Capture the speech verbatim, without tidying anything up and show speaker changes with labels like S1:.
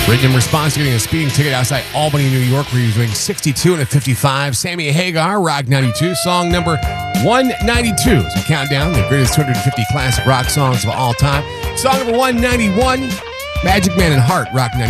S1: Written in response to getting a speeding ticket outside Albany, New York, where he was doing sixty-two and a fifty-five. Sammy Hagar, Rock ninety-two, song number one ninety-two. As we count down the greatest two hundred fifty classic rock songs of all time. Song number one ninety-one, Magic Man and Heart, Rock ninety-two.